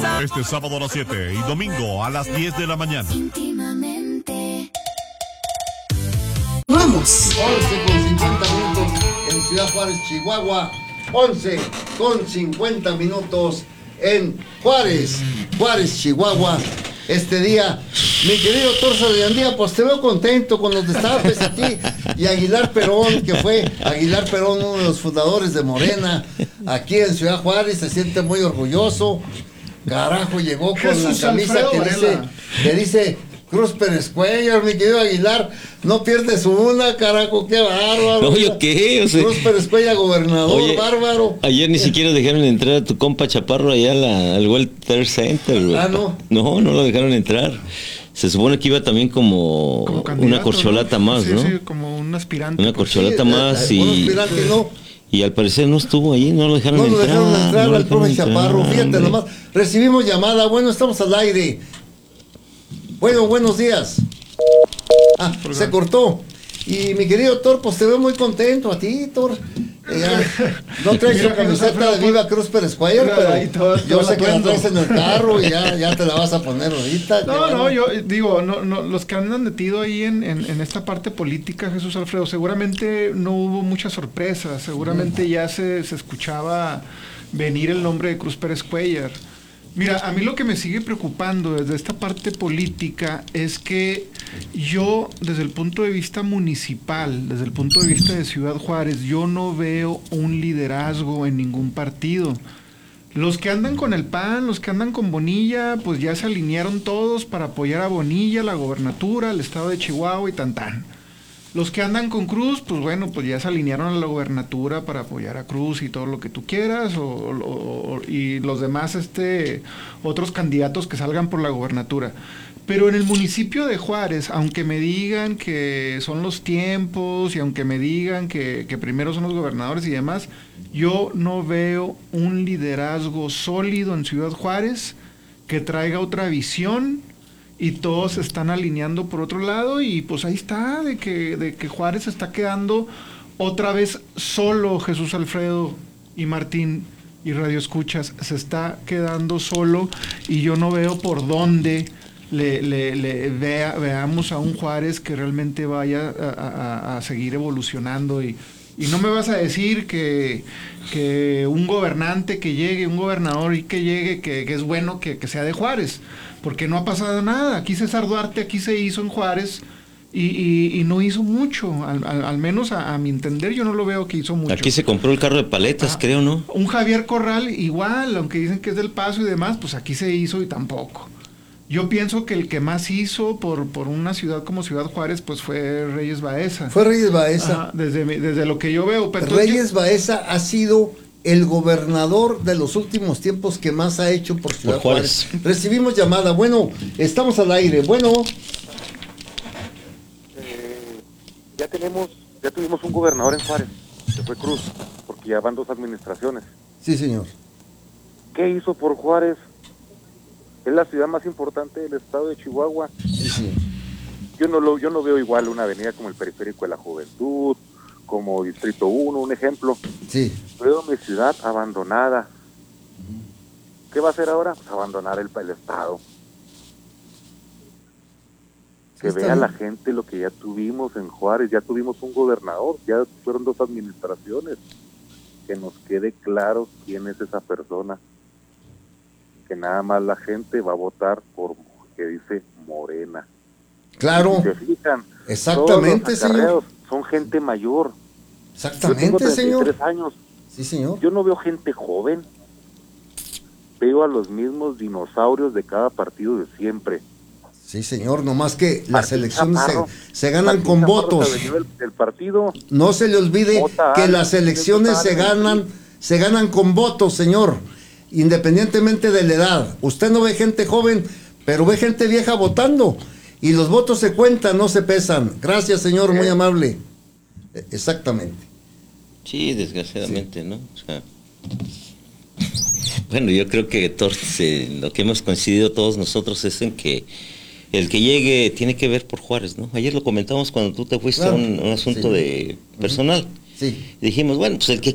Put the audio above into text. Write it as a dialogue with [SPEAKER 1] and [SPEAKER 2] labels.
[SPEAKER 1] Este sábado a las 7 y domingo a las 10 de la mañana.
[SPEAKER 2] Vamos.
[SPEAKER 3] 11:50 en Ciudad Juárez, Chihuahua. 11:50 en Juárez, Chihuahua. Este día, mi querido Torso de Andía, pues te veo contento con los destapes a ti y Aguilar Perón, que fue Aguilar Perón, uno de los fundadores de Morena, aquí en Ciudad Juárez, se siente muy orgulloso. Carajo, llegó con
[SPEAKER 4] Jesús
[SPEAKER 3] la camisa
[SPEAKER 4] Alfredo
[SPEAKER 3] que dice Cruz Pérez Cuellar, mi querido Aguilar, no pierdes una, carajo, qué bárbaro.
[SPEAKER 5] Oye, ¿qué? O sea,
[SPEAKER 3] Cruz Pérez Cuellar, gobernador,
[SPEAKER 5] oye,
[SPEAKER 3] bárbaro.
[SPEAKER 5] Ayer ni siquiera dejaron entrar a tu compa Chaparro allá al World Trade Center, güey.
[SPEAKER 3] Ah, ¿no?
[SPEAKER 5] No lo dejaron entrar. Se supone que iba también como
[SPEAKER 4] candidato,
[SPEAKER 5] una corcholata más,
[SPEAKER 4] sí,
[SPEAKER 5] ¿no?
[SPEAKER 4] Sí, como un aspirante.
[SPEAKER 5] Una corcholata más
[SPEAKER 3] un aspirante, no.
[SPEAKER 5] Y al parecer no estuvo ahí, no lo dejaron
[SPEAKER 3] No
[SPEAKER 5] entrar.
[SPEAKER 3] lo dejaron entrar
[SPEAKER 5] no
[SPEAKER 3] al profe Chaparro, fíjate
[SPEAKER 5] hombre.
[SPEAKER 3] nomás. Recibimos llamada, bueno, estamos al aire. Bueno, buenos días. Ah, se cortó. Y mi querido Thor, pues te veo muy contento a ti, Thor. No traes
[SPEAKER 4] Mira,
[SPEAKER 3] tu camiseta de Viva Cruz Pérez Cuellar,
[SPEAKER 4] Mira,
[SPEAKER 3] pero
[SPEAKER 4] ahí todo
[SPEAKER 3] yo sé que la
[SPEAKER 4] atuendo.
[SPEAKER 3] traes en el carro y ya te la vas a poner ahorita.
[SPEAKER 4] No, yo digo, no, los que andan metido ahí en esta parte política, Jesús Alfredo, seguramente no hubo muchas sorpresas, seguramente ya se escuchaba venir el nombre de Cruz Pérez Cuellar. Mira, a mí lo que me sigue preocupando desde esta parte política es que yo, desde el punto de vista municipal, desde el punto de vista de Ciudad Juárez, yo no veo un liderazgo en ningún partido. Los que andan con el PAN, los que andan con Bonilla, pues ya se alinearon todos para apoyar a Bonilla, la gobernatura, el estado de Chihuahua y tan. Los que andan con Cruz, pues bueno, pues ya se alinearon a la gobernatura para apoyar a Cruz y todo lo que tú quieras, y los demás, otros candidatos que salgan por la gobernatura. Pero en el municipio de Juárez, aunque me digan que son los tiempos y aunque me digan que primero son los gobernadores y demás, yo no veo un liderazgo sólido en Ciudad Juárez que traiga otra visión. Y todos se están alineando por otro lado y pues ahí está, de que Juárez está quedando otra vez solo, Jesús Alfredo y Martín y Radio Escuchas, se está quedando solo y yo no veo por dónde veamos a un Juárez que realmente vaya a seguir evolucionando y no me vas a decir que un gobernante que llegue, un gobernador y que llegue, que es bueno que sea de Juárez, porque no ha pasado nada. Aquí César Duarte, aquí se hizo en Juárez y no hizo mucho, al menos a mi entender yo no lo veo que hizo mucho.
[SPEAKER 5] Aquí se compró el carro de paletas, creo, ¿no?
[SPEAKER 4] Un Javier Corral igual, aunque dicen que es del Paso y demás, pues aquí se hizo y tampoco. Yo pienso que el que más hizo por una ciudad como Ciudad Juárez, pues fue Reyes Baeza.
[SPEAKER 3] Fue Reyes Baeza.
[SPEAKER 4] Ajá, desde lo que yo veo. Pero
[SPEAKER 3] Reyes Baeza ha sido el gobernador de los últimos tiempos que más ha hecho por Ciudad Juárez. Recibimos llamada. Bueno, estamos al aire. Bueno.
[SPEAKER 6] Ya tuvimos un gobernador en Juárez, que fue Cruz, porque ya van 2 administraciones.
[SPEAKER 3] Sí, señor.
[SPEAKER 6] ¿Qué hizo por Juárez? Es la ciudad más importante del estado de Chihuahua.
[SPEAKER 3] Sí, señor.
[SPEAKER 6] Yo no veo igual una avenida como el Periférico de la Juventud, como Distrito 1, un ejemplo.
[SPEAKER 3] Sí.
[SPEAKER 6] Veo mi ciudad abandonada. ¿Qué va a hacer ahora? Pues abandonar el estado. Que vea la gente lo que ya tuvimos en Juárez, ya tuvimos un gobernador, ya fueron 2 administraciones. Que nos quede claro quién es esa persona. Que nada más la gente va a votar por, que dice, Morena.
[SPEAKER 3] Claro.
[SPEAKER 6] Si se fijan,
[SPEAKER 3] exactamente,
[SPEAKER 6] todos los acarreos
[SPEAKER 3] señor.
[SPEAKER 6] son gente mayor.
[SPEAKER 3] Exactamente,
[SPEAKER 6] yo tengo 33
[SPEAKER 3] señor.
[SPEAKER 6] años.
[SPEAKER 3] Sí, señor.
[SPEAKER 6] Yo no veo gente joven. Veo a los mismos dinosaurios de cada partido de siempre.
[SPEAKER 3] Sí, señor, nomás que las
[SPEAKER 6] Martín
[SPEAKER 3] elecciones
[SPEAKER 6] Chaparro,
[SPEAKER 3] se ganan
[SPEAKER 6] Martín
[SPEAKER 3] con
[SPEAKER 6] Chaparro
[SPEAKER 3] votos.
[SPEAKER 6] se vendió el partido.
[SPEAKER 3] No se le olvide que las elecciones se ganan con votos, señor, independientemente de la edad. Usted no ve gente joven, pero ve gente vieja votando. Y los votos se cuentan, no se pesan. Gracias, señor, muy amable. Exactamente.
[SPEAKER 5] Sí, desgraciadamente, sí. ¿No? O sea, bueno, yo creo que lo que hemos coincidido todos nosotros es en que el que llegue tiene que ver por Juárez, ¿no? Ayer lo comentamos cuando tú te fuiste a un asunto de personal.
[SPEAKER 3] Sí.
[SPEAKER 5] Y dijimos, bueno, pues el que